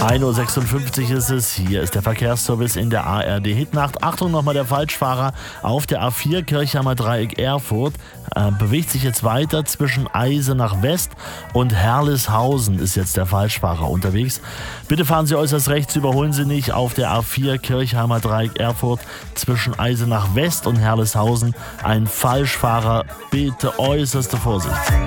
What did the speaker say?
1:56 Uhr ist es. Hier ist der Verkehrsservice in der ARD Hitnacht. Achtung nochmal, der Falschfahrer auf der A4 Kirchheimer Dreieck Erfurt bewegt sich jetzt weiter zwischen Eisenach West und Herlishausen ist jetzt der Falschfahrer unterwegs. Bitte fahren Sie äußerst rechts, überholen Sie nicht auf der A4 Kirchheimer Dreieck Erfurt zwischen Eisenach West und Herlishausen. Ein Falschfahrer, bitte äußerste Vorsicht.